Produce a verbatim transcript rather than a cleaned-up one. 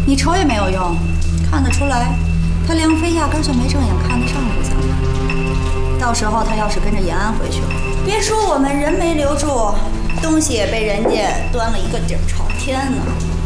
你瞅也没有用，看得出来，他梁飞压根就没正眼看得上顾咱们。到时候他要是跟着延安回去了，别说我们人没留住，东西也被人家端了一个底儿朝天呢。